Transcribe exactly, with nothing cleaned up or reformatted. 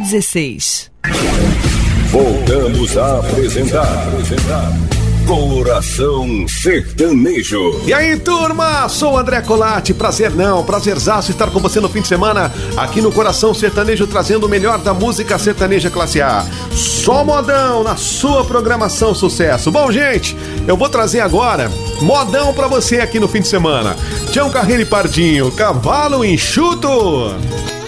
dezesseis. Voltamos a apresentar, apresentar Coração Sertanejo. E aí, turma? Sou o André Colatti. Prazer não, prazerzaço estar com você no fim de semana aqui no Coração Sertanejo, trazendo o melhor da música sertaneja classe A. Só modão na sua programação, sucesso. Bom, gente, eu vou trazer agora modão pra você aqui no fim de semana. Tião Carreiro e Pardinho, Cavalo Enxuto.